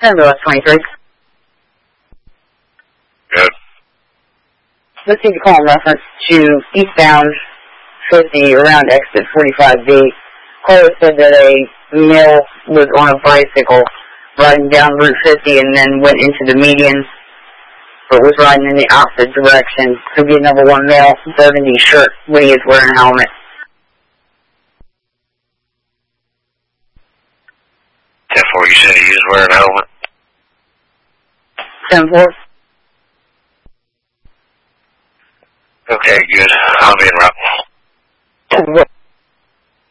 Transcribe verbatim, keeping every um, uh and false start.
Ambulance twenty-three. Good. Let's see the call in reference to eastbound fifty around exit forty-five B. Caller said that a male was on a bicycle riding down Route fifty and then went into the median, but was riding in the opposite direction. Could be number one male, burgundy shirt, when he is wearing a helmet. ten four, you said he is wearing a helmet? ten four. Okay, good. I'll be in route.